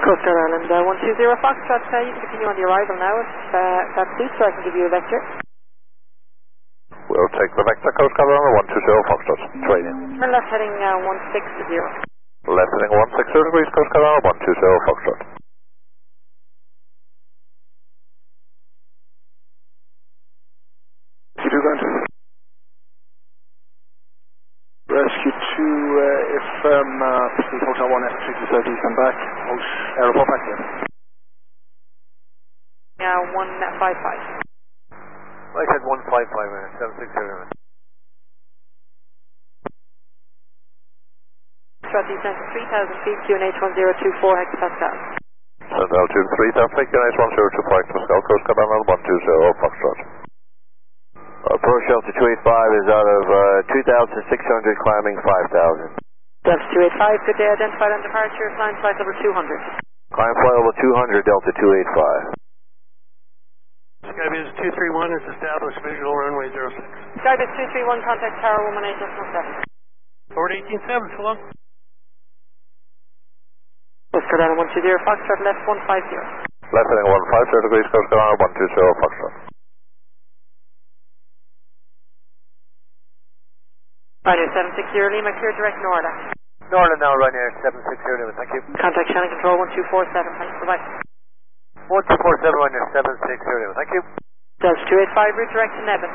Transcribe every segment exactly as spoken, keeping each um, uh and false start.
Coast Guard Island uh, one two zero Foxtrot, uh, you can continue on the arrival now if uh, that suits, so I can give you a vector. We'll take the vector, Coast Guard Island one two zero Foxtrot, training. Turn left heading uh, one six zero. Left heading one six zero degrees, Coast Guard Island one two zero Foxtrot. You do going to Rescue two, uh, if um, uh, this is Hotel one F three two thirty, come back, Host, uh, report back here. Yeah, one five five. I said one five five, uh, seven six zero. Foxtrot descent to three thousand feet, Q N H one zero two four hectopascal. Send altitude three thousand feet, Q N H one zero two four hectopascal, Coast Guard Island one two zero Foxtrot. Approach Delta two eight five is out of uh, two thousand six hundred, climbing five thousand. Delta two eight five, good day, identified on departure, climb flight level two hundred. Climb flight level two hundred, Delta two eight five. Skybiz two three one is established, visual runway zero six. Skybiz two three one, contact tower one one eight decimal seven. Forward eighteen seven, so long. Coast Guard Island one two zero Foxtrot, left one five zero. Left heading one five zero degrees, Coast Guard Island one two zero Foxtrot. Ryanair seven six zero Lima, clear direct Norla. Norla now, Ryanair seven six zero, thank you. Contact Shannon Control one two four seven, thanks, bye-bye. one two four seven, Ryanair seven six zero, thank you. Delta two eight five, route direct to Nevin.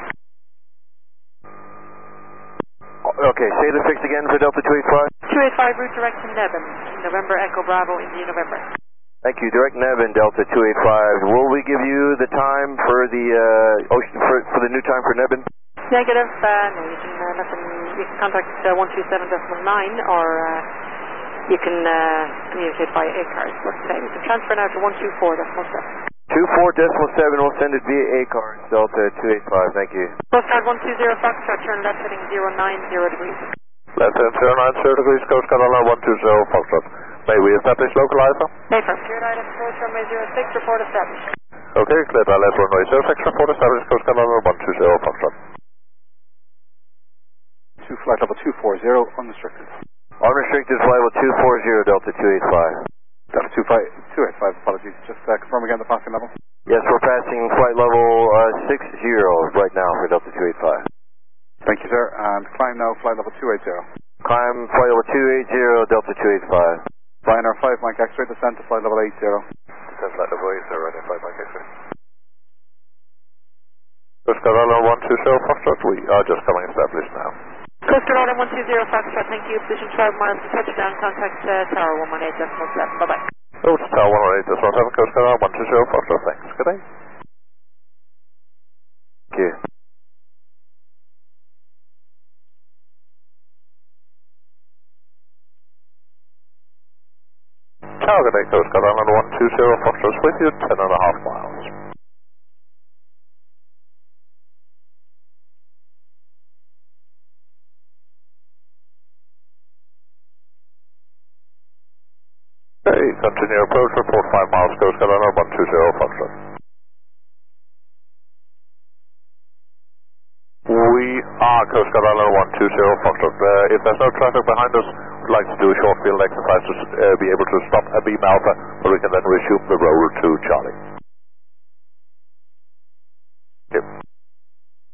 Okay, say the fix again for Delta two eight five. two eight five, route direct to Nevin. November Echo Bravo, India November. Thank you, direct Nevin, Delta two eight five. Will we give you the time for the uh, ocean for, for the new time for Nevin? Negative, uh, no, you can uh, let them, you can contact uh, one two seven decimal nine, or uh, you can uh, communicate via A card. But uh, you can transfer now to one two four decimal seven. two four decimal seven, we'll send it via A card, Delta two eight five, thank you. Coast Guard one two zero Foxtrot, turn left heading zero nine zero degrees. Left heading zero nine zero degrees, Coast Guard Island one two zero Foxtrot. May we establish localizer? Paper. Cleared item, approach runway zero six, report established. Okay, cleared I left runway zero six, report established, Coast Guard Island one two zero Foxtrot. To flight level two four zero, unrestricted. Unrestricted flight level two four zero, Delta two eight five. Delta two eight five, apologies. Just uh, confirm again the passing level. Yes, we're passing flight level uh, six zero right now for Delta two eight five. Thank you, sir. And climb now, flight level two eight zero. Climb flight level two eight zero, Delta two eight five. Ryanair five Mike X-ray, descent to flight level eight zero. Descent flight level eight zero, Ryanair five Mike X-ray. Coast Guard Island one two zero Foxtrot, we are just coming established now. Coast Guard Island one two zero Foxtrot, thank you. Position twelve miles to touchdown, contact uh, tower one one eight decimal seven, bye-bye. Oh, to tower one one eight decimal seven, Coast Guard Island one two zero Foxtrot, thanks. Good day. Thank you. Tower, good day, Coast Guard Island one two zero Foxtrot, with you, ten and a half miles. Okay, continue approach, report five miles, Coast Guard Island one two zero Foxtrot. We are Coast Guard Island one two zero Foxtrot. Uh, if there's no traffic behind us, we'd like to do a short field exercise to uh, be able to stop at Beam Alpha, but we can then resume the roll to Charlie.